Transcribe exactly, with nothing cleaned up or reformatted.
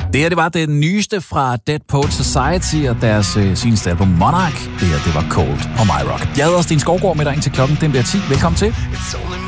Det her, det var det nyeste fra Dead Poets Society og deres øh, seneste album Monarch. Det her, det var Cold på My Rock. Jeg hedder Sten Skovgaard med dig indtil klokken, den bliver ti. Velkommen til.